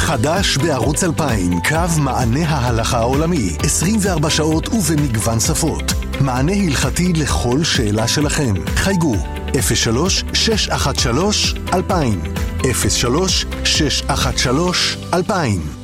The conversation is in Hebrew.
חדש בערוץ 2000, קו מענה ההלכה העולמי, 24 שעות ובמגוון שפות. מענה הלכתי לכל שאלה שלכם. חייגו 03-613-2000 03-613-2000